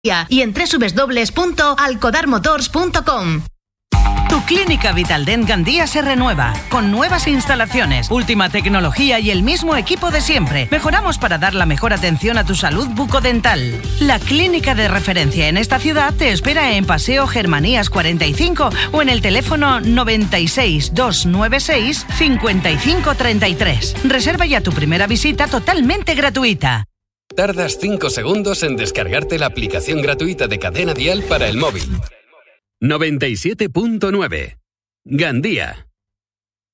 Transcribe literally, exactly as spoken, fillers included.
y en doble u doble u doble u punto alcodar motors punto com. Tu clínica Vitaldent Gandía se renueva, con nuevas instalaciones, última tecnología y el mismo equipo de siempre. Mejoramos para dar la mejor atención a tu salud bucodental. La clínica de referencia en esta ciudad te espera en Paseo Germanías cuarenta y cinco o en el teléfono noventa y seis, doscientos noventa y seis, cincuenta y cinco treinta y tres. Reserva ya tu primera visita totalmente gratuita. Tardas cinco segundos en descargarte la aplicación gratuita de Cadena Dial para el móvil. noventa y siete punto nueve. Gandía.